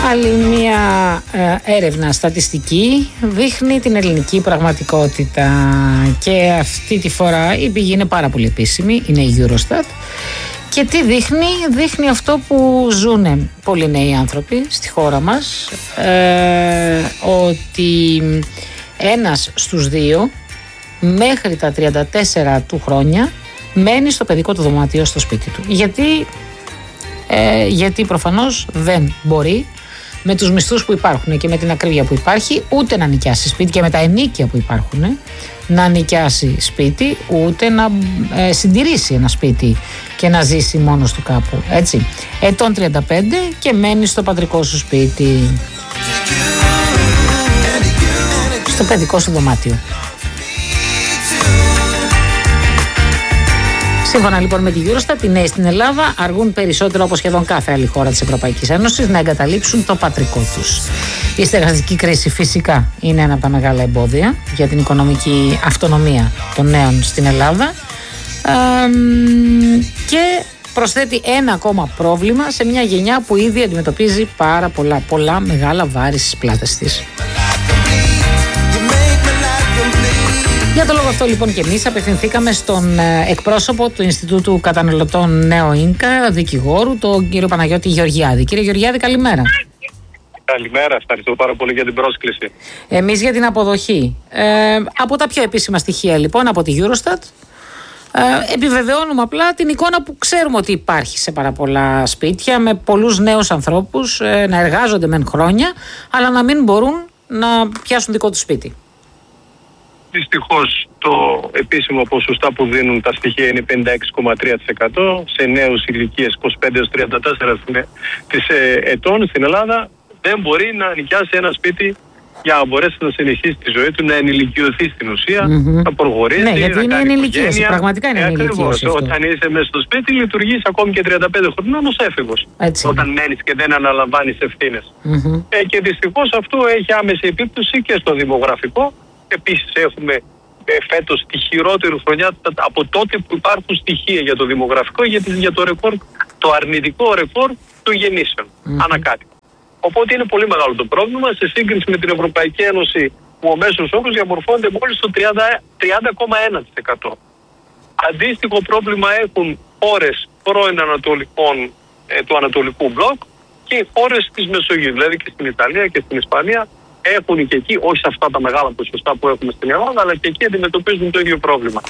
Άλλη μια έρευνα στατιστική δείχνει την ελληνική πραγματικότητα και αυτή τη φορά η πηγή είναι πάρα πολύ επίσημη, είναι η Eurostat. Και τι δείχνει? Δείχνει αυτό που ζουν πολλοί νέοι άνθρωποι στη χώρα μας, ότι 1 στους 2 μέχρι τα 34 του χρόνια μένει στο παιδικό του δωμάτιο στο σπίτι του. Γιατί προφανώς δεν μπορεί με τους μισθούς που υπάρχουν και με την ακρίβεια που υπάρχει ούτε να νοικιάσει σπίτι και με τα ενοίκια που υπάρχουν να νοικιάσει σπίτι, ούτε να συντηρήσει ένα σπίτι και να ζήσει μόνος του κάπου, έτσι. Ετών 35 και μένει στο πατρικό σου σπίτι, στο παιδικό σου δωμάτιο. Σύμφωνα λοιπόν με τη Eurostat, οι νέοι στην Ελλάδα αργούν περισσότερο από σχεδόν κάθε άλλη χώρα της Ευρωπαϊκής Ένωσης να εγκαταλείψουν το πατρικό τους. Η στεγαστική κρίση φυσικά είναι ένα από τα μεγάλα εμπόδια για την οικονομική αυτονομία των νέων στην Ελλάδα και προσθέτει ένα ακόμα πρόβλημα σε μια γενιά που ήδη αντιμετωπίζει πάρα πολλά μεγάλα βάρη στις πλάτες της. Για τον λόγο αυτό λοιπόν και εμείς απευθυνθήκαμε στον εκπρόσωπο του Ινστιτούτου Καταναλωτών Νέο Ίνκα, δικηγόρου, τον κύριο Παναγιώτη Γεωργιάδη. Κύριε Γεωργιάδη, καλημέρα. Καλημέρα, ευχαριστώ πάρα πολύ για την πρόσκληση. Εμείς για την αποδοχή. Από τα πιο επίσημα στοιχεία λοιπόν, από τη Eurostat, επιβεβαιώνουμε απλά την εικόνα που ξέρουμε ότι υπάρχει σε πάρα πολλά σπίτια, με πολλούς νέους ανθρώπους να εργάζονται μεν χρόνια, αλλά να μην μπορούν να πιάσουν δικό τους σπίτι. Δυστυχώς το επίσημο ποσοστά που δίνουν τα στοιχεία είναι 56,3% σε νέους ηλικίες 25-34 ετών στην Ελλάδα. Δεν μπορεί να νοικιάσει ένα σπίτι για να μπορέσει να συνεχίσει τη ζωή του, να ενηλικιωθεί στην ουσία, να προχωρήσει. Ναι, γιατί είναι ενηλικίωση. Πραγματικά είναι ενηλικίωση. Όταν είσαι μέσα στο σπίτι, λειτουργείς ακόμη και 35 χρονών ως έφηβος. Όταν μένεις και δεν αναλαμβάνεις ευθύνες. Και δυστυχώς αυτό έχει άμεση επίπτωση και στο δημογραφικό. Επίσης έχουμε φέτος τη χειρότερη χρονιά από τότε που υπάρχουν στοιχεία για το δημογραφικό, για το ρεκόρ, το αρνητικό ρεκόρ του γεννήσεων ανακάτοικο. Οπότε είναι πολύ μεγάλο το πρόβλημα σε σύγκριση με την Ευρωπαϊκή Ένωση, που ο μέσος όρος διαμορφώνεται μόλις στο 30,1%. Αντίστοιχο πρόβλημα έχουν χώρες πρώην του Ανατολικού Μπλοκ και οι χώρες της Μεσογείου, δηλαδή και στην Ιταλία και στην Ισπανία. Έχουν και εκεί, όχι σε αυτά τα μεγάλα ποσοστά που έχουμε στην Ελλάδα, αλλά και εκεί αντιμετωπίζουν το ίδιο πρόβλημα.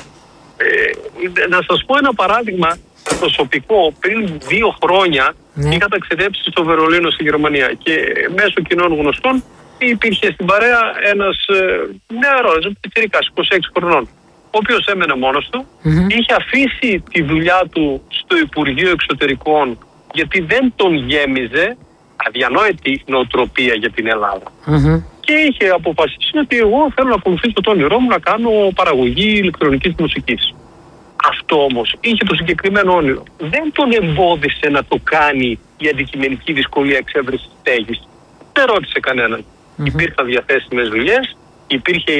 Να σας πω ένα παράδειγμα προσωπικό. Πριν 2 χρόνια είχα ταξιδέψει στο Βερολίνο στη Γερμανία και μέσω κοινών γνωστών υπήρχε στην παρέα ένας νεαρός πιτσιρικάς 26 χρονών, ο οποίος έμενε μόνος του, είχε αφήσει τη δουλειά του στο Υπουργείο Εξωτερικών γιατί δεν τον γέμιζε, αδιανόητη νοοτροπία για την Ελλάδα. Και είχε αποφασίσει ότι εγώ θέλω να ακολουθήσω το όνειρό μου να κάνω παραγωγή ηλεκτρονικής μουσικής. Αυτό όμως είχε το συγκεκριμένο όνειρο. Δεν τον εμπόδισε να το κάνει η αντικειμενική δυσκολία εξέβρεσης στέγης. Δεν ρώτησε κανέναν. Υπήρχαν διαθέσιμες δουλειές, υπήρχε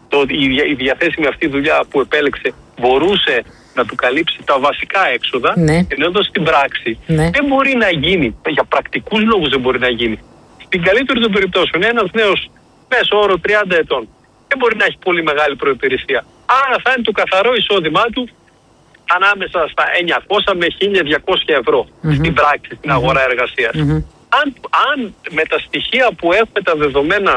η διαθέσιμη αυτή δουλειά που επέλεξε μπορούσε να του καλύψει τα βασικά έξοδα, ενώ εδώ στην πράξη δεν μπορεί να γίνει, για πρακτικούς λόγους δεν μπορεί να γίνει. Στην καλύτερη των περιπτώσεων, ένας νέος μέσο όρο 30 ετών δεν μπορεί να έχει πολύ μεγάλη προϋπηρεσία. Άρα θα είναι το καθαρό εισόδημά του ανάμεσα στα 900 με 1.200 ευρώ στην πράξη, στην αγορά εργασίας. Αν με τα στοιχεία που έχουμε τα δεδομένα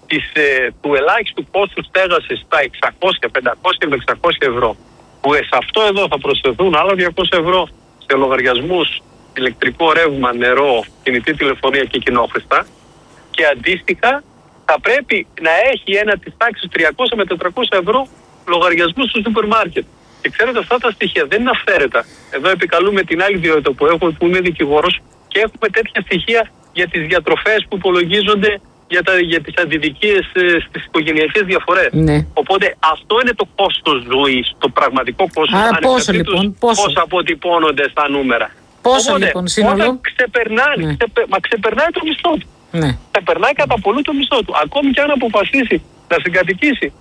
του ελάχιστου κόστου στέγασης στα 600, 500 με 600 ευρώ, που σε αυτό εδώ θα προσθεθούν άλλα 200 ευρώ σε λογαριασμούς, ηλεκτρικό ρεύμα, νερό, κινητή τηλεφωνία και κοινόχρηστα, και αντίστοιχα θα πρέπει να έχει ένα της τάξης 300 με 400 ευρώ λογαριασμούς στο σούπερ μάρκετ. Και ξέρετε, αυτά τα στοιχεία δεν είναι αυθαίρετα. Εδώ επικαλούμε την άλλη ιδιότητα που έχω, που είμαι δικηγόρος, και έχουμε τέτοια στοιχεία για τις διατροφές που υπολογίζονται για τις αντιδικίες στις οικογενειακές διαφορές. Οπότε αυτό είναι το κόστος ζωής, το πραγματικό κόστος. Άρα πόσο λοιπόν, πώς αποτυπώνονται στα νούμερα. Πόσο οπότε, λοιπόν σύνολο? Όταν ξεπερνάει το μισθό του. Ξεπερνάει κατά πολύ το μισθό του. Ακόμη και αν αποφασίσει να συγκατοικήσει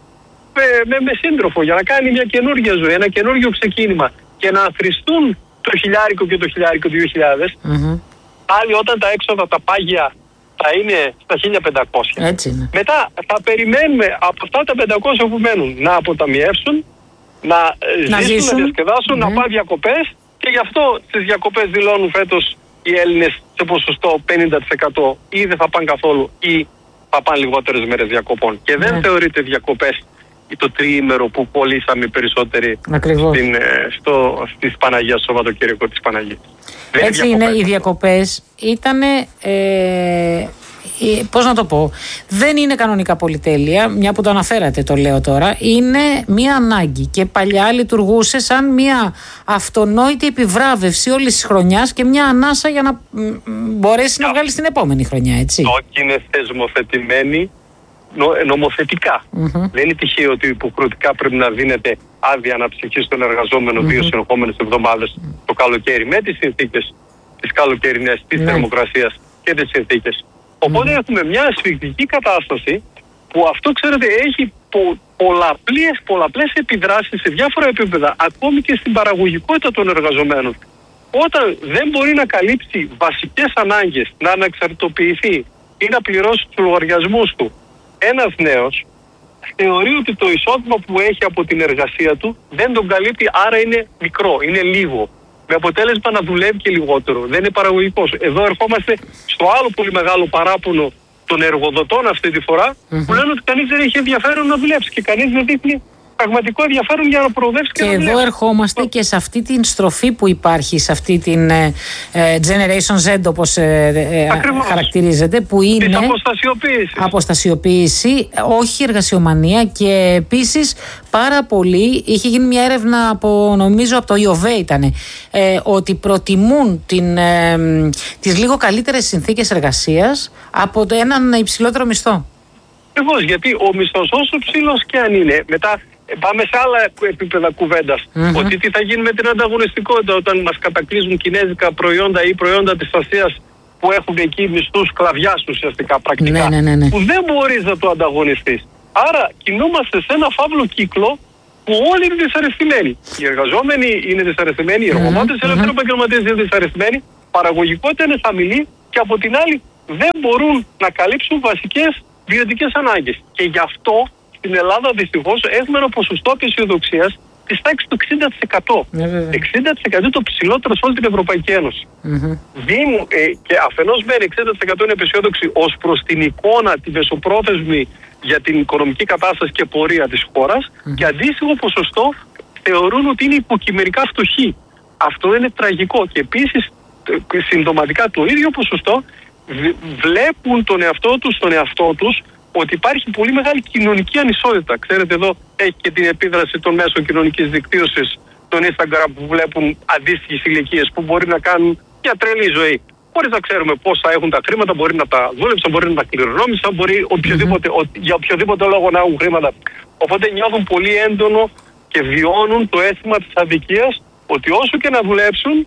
με σύντροφο για να κάνει μια καινούργια ζωή, ένα καινούργιο ξεκίνημα και να αθροιστούν το 1.000 και το 1.000 2000, πάλι όταν τα έξοδα τα πάγια θα είναι στα 1.500. Έτσι είναι. Μετά θα περιμένουμε από αυτά τα 500 που μένουν να αποταμιεύσουν, να ζήσουν, να διασκεδάσουν, να πάνε διακοπές, και γι' αυτό στις διακοπές δηλώνουν φέτος οι Έλληνες σε ποσοστό 50% ή δεν θα πάνε καθόλου ή θα πάνε λιγότερες μέρες διακοπών. Και δεν θεωρείται διακοπές το τριήμερο που πωλήσαμε περισσότεροι στις Παναγίας, στο Σαββατοκύριακο της Παναγίας. Έτσι είναι, οι διακοπές ήτανε, πώς να το πω, δεν είναι κανονικά πολυτέλεια, μια που το αναφέρατε το λέω τώρα, είναι μια ανάγκη και παλιά λειτουργούσε σαν μια αυτονόητη επιβράβευση όλης της χρονιάς και μια ανάσα για να μπορέσει να βγάλει την επόμενη χρονιά, έτσι. Όχι, είναι θεσμοθετημένη νομοθετικά. Δεν είναι τυχαίο ότι υποχρεωτικά πρέπει να δίνεται άδεια αναψυχής στον εργαζόμενο 2 συνεχόμενες εβδομάδες το καλοκαίρι, με τις συνθήκες της καλοκαιρινές, της θερμοκρασίας και τις συνθήκες. Οπότε έχουμε μια ασφυκτική κατάσταση που αυτό, ξέρετε, έχει πολλαπλές επιδράσεις σε διάφορα επίπεδα, ακόμη και στην παραγωγικότητα των εργαζομένων. Όταν δεν μπορεί να καλύψει βασικές ανάγκες, να αναξαρτητοποιηθεί ή να πληρώσει τους λογαριασμούς του, ένας νέος θεωρεί ότι το εισόδημα που έχει από την εργασία του δεν τον καλύπτει, άρα είναι μικρό, είναι λίγο. Με αποτέλεσμα να δουλεύει και λιγότερο. Δεν είναι παραγωγικός. Εδώ ερχόμαστε στο άλλο πολύ μεγάλο παράπονο των εργοδοτών αυτή τη φορά, που λένε ότι κανείς δεν έχει ενδιαφέρον να δουλέψει και κανείς δεν δείχνει πραγματικό ενδιαφέρον για να προοδεύσει και να δουλέψει. Και εδώ ερχόμαστε και σε αυτή την στροφή που υπάρχει, σε αυτή την Generation Z, όπως χαρακτηρίζεται, που είναι της αποστασιοποίηση, όχι εργασιομανία. Και επίσης πάρα πολύ, είχε γίνει μια έρευνα από, νομίζω από το ΙΟΒΕ ήταν, ότι προτιμούν τις λίγο καλύτερες συνθήκες εργασίας από έναν υψηλότερο μισθό. Ακριβώς, γιατί ο μισθός όσο ψηλός και αν είναι, μετά πάμε σε άλλα επίπεδα κουβέντας. Ότι τι θα γίνει με την ανταγωνιστικότητα όταν μας κατακλείζουν κινέζικα προϊόντα ή προϊόντα της Ασίας που έχουν εκεί μισθούς κλαβιάς ουσιαστικά πρακτικά. Που δεν μπορείς να το ανταγωνιστείς. Άρα κινούμαστε σε ένα φαύλο κύκλο που όλοι είναι δυσαρεστημένοι. Οι εργαζόμενοι είναι δυσαρεστημένοι, οι εργοδότες, οι ελεύθεροι επαγγελματίες είναι δυσαρεστημένοι, παραγωγικότητα είναι χαμηλή και από την άλλη δεν μπορούν να καλύψουν βασικές βιωτικές ανάγκες. Και γι' αυτό στην Ελλάδα δυστυχώς έχουμε ένα ποσοστό απεσιοδοξίας της τάξης του 60%. 60% το ψηλότερο σε όλη την Ευρωπαϊκή Ένωση. Και αφενός μεν 60% είναι απεσιόδοξη ως προς την εικόνα, τη μεσοπρόθεσμη για την οικονομική κατάσταση και πορεία της χώρας, και αντίστοιχο ποσοστό θεωρούν ότι είναι υποκειμενικά φτωχοί. Αυτό είναι τραγικό. Και επίσης συμπτωματικά το ίδιο ποσοστό βλέπουν τον εαυτό τους ότι υπάρχει πολύ μεγάλη κοινωνική ανισότητα. Ξέρετε, εδώ έχει και την επίδραση των μέσων κοινωνικής δικτύωσης, των Instagram, που βλέπουν αντίστοιχες ηλικίες που μπορεί να κάνουν μια τρελή ζωή. Χωρίς να ξέρουμε πώς θα έχουν τα χρήματα, μπορεί να τα δούλεψαν, μπορεί να τα κληρονόμησαν, μπορεί για οποιοδήποτε λόγο να έχουν χρήματα. Οπότε νιώθουν πολύ έντονο και βιώνουν το αίσθημα της αδικίας, ότι όσο και να δουλέψουν,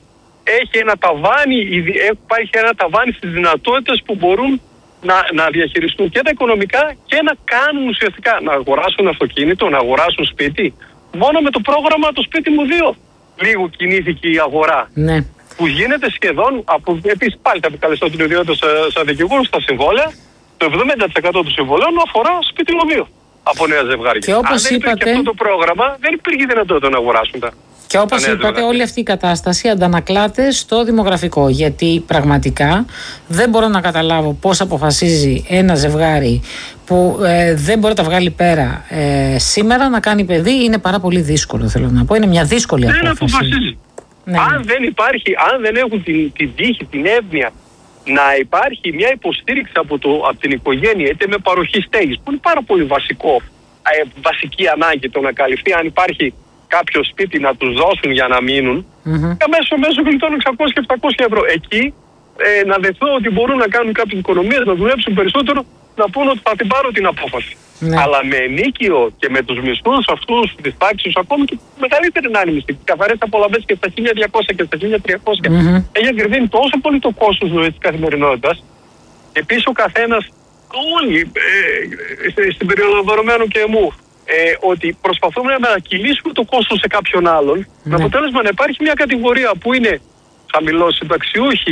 υπάρχει ένα ταβάνι στις δυνατότητες που μπορούν να διαχειριστούν και τα οικονομικά και να κάνουν ουσιαστικά, να αγοράσουν αυτοκίνητο, να αγοράσουν σπίτι. Μόνο με το πρόγραμμα το σπίτι μου 2 λίγο κινήθηκε η αγορά. Που γίνεται σχεδόν, επίσης πάλι θα επικαλεστώ την ιδιότητα σαν δικηγόρο, στα συμβόλαια, το 70% των συμβολέων αφορά σπίτι μου 2 από νέα ζευγάρια. Αν δεν υπήρχε αυτό το πρόγραμμα, δεν υπήρχε δυνατότητα να αγοράσουν τα. Και όπως είπατε, όλη αυτή η κατάσταση αντανακλάται στο δημογραφικό. Γιατί πραγματικά δεν μπορώ να καταλάβω πώς αποφασίζει ένα ζευγάρι που δεν μπορεί να τα βγάλει πέρα σήμερα να κάνει παιδί. Είναι πάρα πολύ δύσκολο, θέλω να πω. Είναι μια δύσκολη απόφαση. Δεν αποφασίζει. Αν δεν έχουν την τύχη, την εύνοια να υπάρχει μια υποστήριξη από την οικογένεια, είτε με παροχή στέγης, που είναι πάρα πολύ βασική ανάγκη το να καλυφθεί, αν υπάρχει κάποιο σπίτι να τους δώσουν για να μείνουν, μέσω γλιτώνουν 600 και 700 ευρώ. Εκεί να δεχθώ ότι μπορούν να κάνουν κάποιες οικονομίες, να δουλέψουν περισσότερο, να πούν ότι θα την πάρω την απόφαση. Αλλά με ενίκιο και με τους μισθούς αυτούς της τάξης, ακόμη και μεγαλύτερη να είναι μισθή, καθαρές απολαβές και στα 1.200 και στα 1.300, έχει ακριβήνει τόσο πολύ το κόστος ζωής της καθημερινότητας. Επίσης ο καθένας, όλοι στην περιοδορωμένο και μου, ότι προσπαθούμε να ανακυλήσουμε το κόστος σε κάποιον άλλον, με αποτέλεσμα να υπάρχει μια κατηγορία που είναι χαμηλός συνταξιούχοι,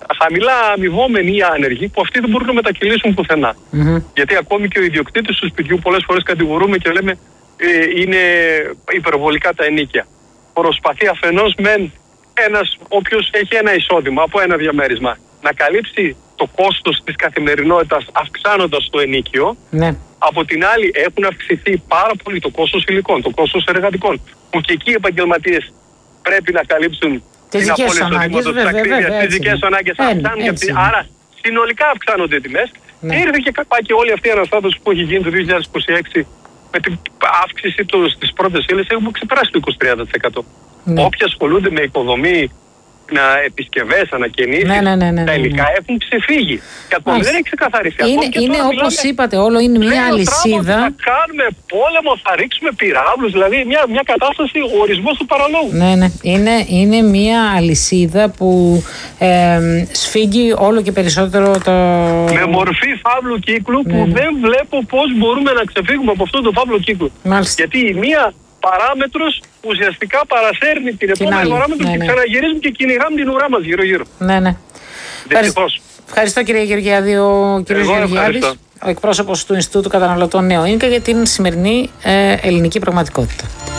χαμηλά αμοιβόμενοι ή άνεργοι, που αυτοί δεν μπορούν να μετακυλήσουν πουθενά. Γιατί ακόμη και ο ιδιοκτήτης του σπιτιού πολλές φορές κατηγορούμε και λέμε είναι υπερβολικά τα ενοίκια. Προσπαθεί αφενός μεν ένας όποιος έχει ένα εισόδημα από ένα διαμέρισμα να καλύψει το κόστος της καθημερινότητας αυξάνοντας το ενοίκιο. Ναι. Από την άλλη έχουν αυξηθεί πάρα πολύ το κόστος υλικών, το κόστος εργατικών, που και εκεί οι επαγγελματίες πρέπει να καλύψουν την απώλεια εισοδήματος, της ακρίβειας, τις δικές ανάγκες. Άρα συνολικά αυξάνονται οι τιμές. Ναι. Ήρθε και καπάκι όλη αυτή η αναστάτωση που έχει γίνει το 2026 με την αύξηση στις πρώτες ύλες, έχουμε ξεπεράσει το 20-30%. Ναι. Όποιοι ασχολούνται με οικοδομή, επισκευές, ανακαινήσεις, τα υλικά έχουν ξεφύγει. Και ακόμη δεν έχει ξεκαθαριστεί. Είναι όπως είπατε, όλο είναι μια αλυσίδα. Θα κάνουμε πόλεμο, θα ρίξουμε πυράβλους, δηλαδή μια κατάσταση ορισμός του παραλόγου. Ναι. Είναι μια αλυσίδα που σφίγγει όλο και περισσότερο το... Με μορφή φαύλου κύκλου που δεν βλέπω πώς μπορούμε να ξεφύγουμε από αυτό το φαύλο κύκλο. Μάλιστα. Γιατί μία παράμετρος ουσιαστικά παρασέρνει την επόμενη παράμετρο και ξαναγυρίζουμε και κυνηγάμε την ουρά μας γύρω-γύρω. Ναι. Δυστυχώς. Ευχαριστώ κύριε Γεωργιάδη. Ο κύριος Γεωργιάδης, ο εκπρόσωπος του Ινστιτούτου Καταναλωτών Νέο Ίνκα, για την σημερινή ελληνική πραγματικότητα.